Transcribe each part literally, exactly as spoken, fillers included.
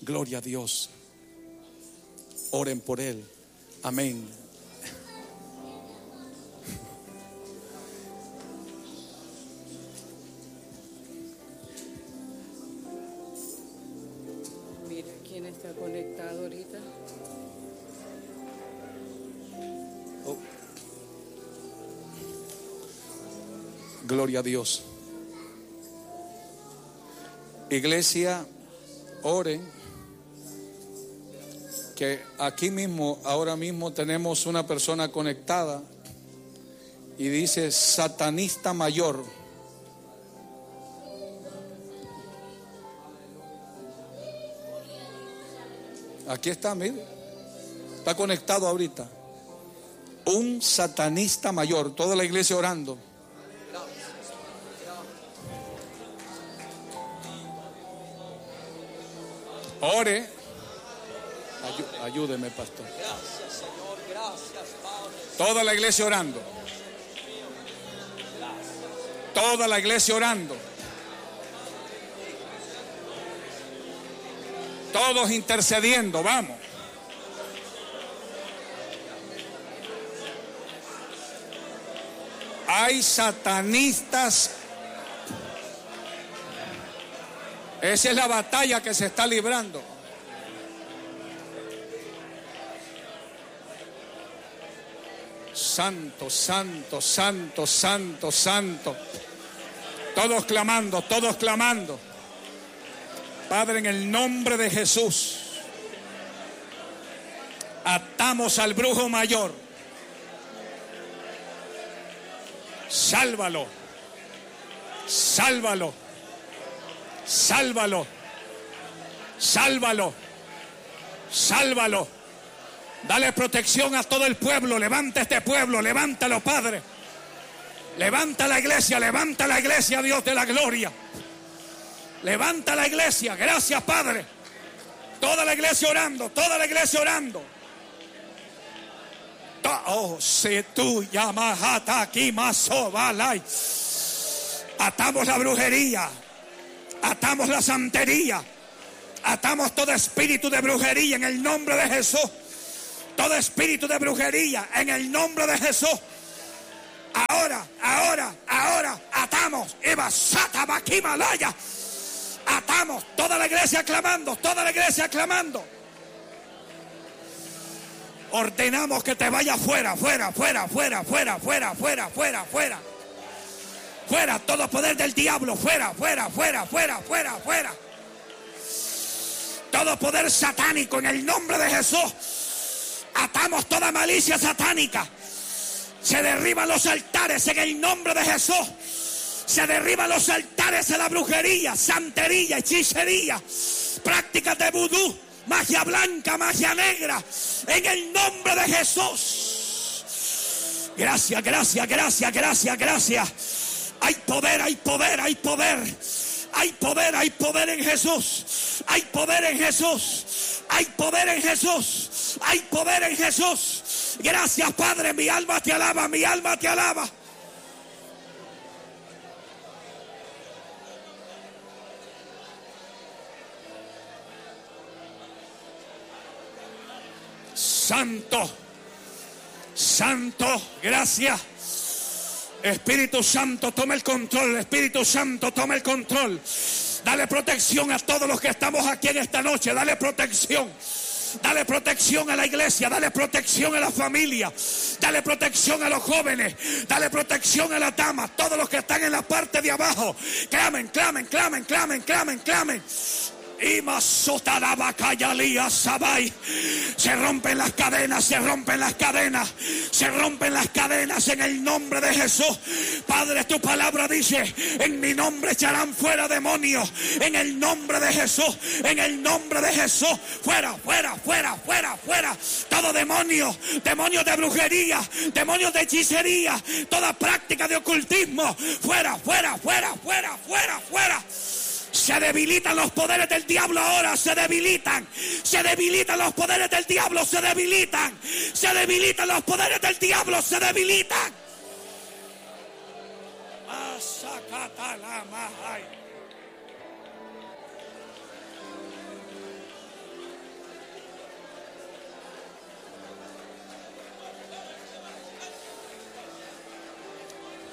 Gloria a Dios. Oren por él. Amén. Mira quién está conectado ahorita. Oh. Gloria a Dios. Iglesia, oren, que aquí mismo, ahora mismo tenemos una persona conectada y dice satanista mayor. Aquí está, mire, está conectado ahorita. Un satanista mayor, toda la iglesia orando. Ore. Ayú, ayúdeme, pastor. Gracias, Señor. Gracias, Padre. Toda la iglesia orando. Toda la iglesia orando. Todos intercediendo, vamos. Hay satanistas. Esa es la batalla que se está librando. Santo, santo, santo, santo, santo. Todos clamando, todos clamando. Padre, en el nombre de Jesús, atamos al brujo mayor. Sálvalo. Sálvalo. Sálvalo, sálvalo, sálvalo. Dale protección a todo el pueblo. Levanta este pueblo, levántalo, Padre. Levanta la iglesia, levanta la iglesia, Dios de la gloria. Levanta la iglesia, gracias, Padre. Toda la iglesia orando, toda la iglesia orando. Oh, si tú llamas aquí más balay. Atamos la brujería. Atamos la santería. Atamos todo espíritu de brujería en el nombre de Jesús. Todo espíritu de brujería en el nombre de Jesús. Ahora, ahora, ahora atamos. Himalaya. Atamos. Toda la iglesia clamando. Toda la iglesia clamando. Ordenamos que te vaya fuera, fuera, fuera, fuera, fuera, fuera, fuera, fuera, fuera. Fuera todo poder del diablo, fuera, fuera, fuera, fuera, fuera, fuera. Todo poder satánico en el nombre de Jesús. Atamos toda malicia satánica. Se derriban los altares en el nombre de Jesús. Se derriban los altares de la brujería, santería, hechicería, prácticas de vudú, magia blanca, magia negra, en el nombre de Jesús. Gracias, gracias, gracias, gracias, gracias. Hay poder, hay poder, hay poder. Hay poder, hay poder en Jesús. Hay poder en Jesús. Hay poder en Jesús. Hay poder en Jesús. Gracias, Padre. Mi alma te alaba, mi alma te alaba. Santo, Santo, gracias. Espíritu Santo, toma el control. Espíritu Santo, toma el control. Dale protección a todos los que estamos aquí en esta noche. Dale protección. Dale protección a la iglesia. Dale protección a la familia. Dale protección a los jóvenes. Dale protección a las damas. Todos los que están en la parte de abajo. Clamen, clamen, clamen, clamen, clamen, clamen. Y se rompen las cadenas, se rompen las cadenas, se rompen las cadenas en el nombre de Jesús. Padre, tu palabra dice: en mi nombre echarán fuera demonios. En el nombre de Jesús, en el nombre de Jesús, fuera, fuera, fuera, fuera, fuera. Todo demonio, demonios de brujería, demonios de hechicería, toda práctica de ocultismo, fuera, fuera, fuera, fuera, fuera, fuera. Se debilitan los poderes del diablo ahora, se debilitan. Se debilitan los poderes del diablo, se debilitan. Se debilitan los poderes del diablo, se debilitan.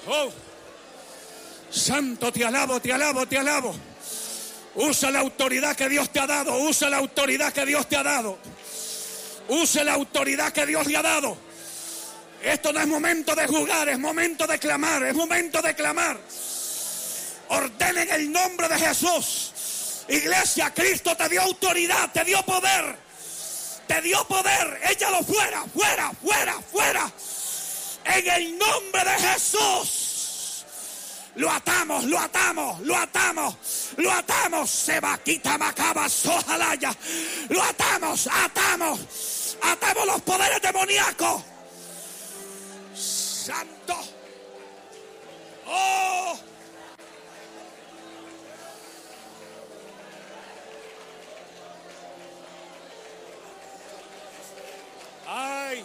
Oh, santo, te alabo, te alabo, te alabo. Usa la autoridad que Dios te ha dado. Usa la autoridad que Dios te ha dado. Use la autoridad que Dios le ha dado. Esto no es momento de jugar, es momento de clamar, es momento de clamar. Ordenen el nombre de Jesús. Iglesia, Cristo te dio autoridad, te dio poder. Te dio poder. Échalo fuera, fuera, fuera, fuera. En el nombre de Jesús. Lo atamos, lo atamos, lo atamos, lo atamos. Se va, quita, macaba, sojalaya. Lo atamos, atamos, atamos los poderes demoníacos. Santo. Oh. Ay.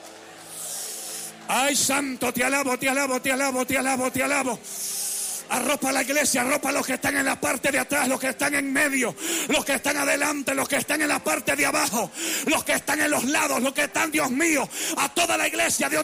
Ay, santo, te alabo, te alabo, te alabo, te alabo, te alabo. Arropa a la iglesia, arropa a los que están en la parte de atrás, los que están en medio, los que están adelante, los que están en la parte de abajo, los que están en los lados, los que están, Dios mío, a toda la iglesia, Dios